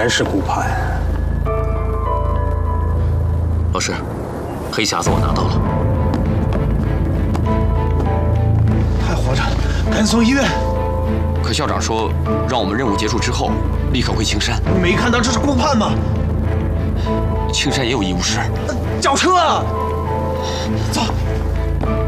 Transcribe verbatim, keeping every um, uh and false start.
然是顾盼。 老师，黑匣子我拿到了。 还活着，赶紧送医院。 可校长说，让我们任务结束之后立刻回青山。 没看到这是顾盼吗？ 青山也有医务室。 叫车啊！走。